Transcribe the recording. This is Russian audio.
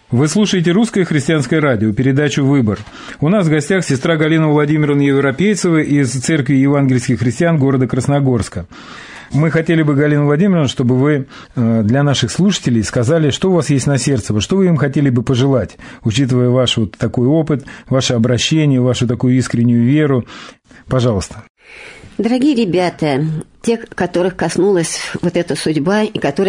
Вы слушаете «Русское христианское радио», передачу «Выбор». У нас в гостях сестра Галина Владимировна Европейцева из Церкви евангельских христиан города Красногорска. Мы хотели бы, Галина Владимировна, чтобы вы для наших слушателей сказали, что у вас есть на сердце, что вы им хотели бы пожелать, учитывая ваш вот такой опыт, ваше обращение, вашу такую искреннюю веру. Пожалуйста. Дорогие ребята, те, которых коснулась вот эта судьба, и которые